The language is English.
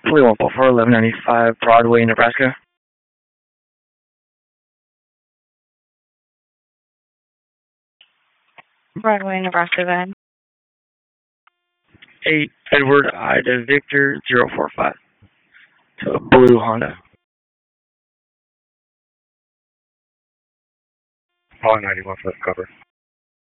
2144, 1195 Broadway, Nebraska. Broadway, Nebraska, go ahead. 8 Edward Ida Victor 045. So a blue Honda. Calling 91 for the cover.